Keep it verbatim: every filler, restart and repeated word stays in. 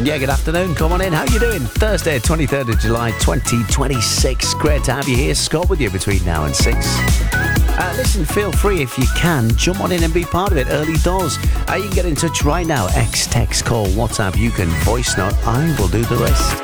And yeah, good afternoon. Come on in. How you doing? Thursday, twenty-third of July, twenty twenty-six. Great to have you here. Scott with you between now and six. Uh, listen, feel free if you can, jump on in and be part of it early doors. Uh, you can get in touch right now. X, text, call, WhatsApp. You can voice note. I will do the rest.